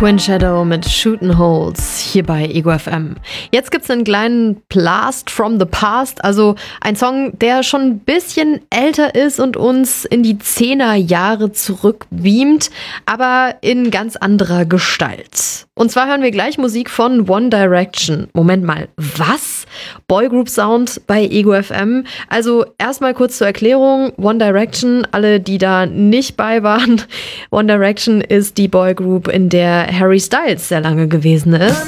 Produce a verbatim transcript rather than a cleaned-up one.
Twin Shadow mit Shootin' Holes hier bei Ego F M. Jetzt gibt's einen kleinen Blast from the Past, also ein Song, der schon ein bisschen älter ist und uns in die zehner Jahre zurückbeamt, aber in ganz anderer Gestalt. Und zwar hören wir gleich Musik von One Direction. Moment mal, was? Boygroup Sound bei Ego F M? Also erstmal kurz zur Erklärung, One Direction, alle, die da nicht bei waren. One Direction ist die Boygroup, in der Harry Styles sehr lange gewesen ist.